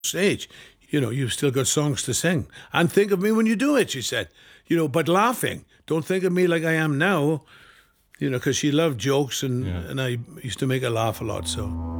stage. You've still got songs to sing. And think of me when you do it, she said. But laughing. Don't think of me like I am now. Because she loved jokes and I used to make her laugh a lot, so...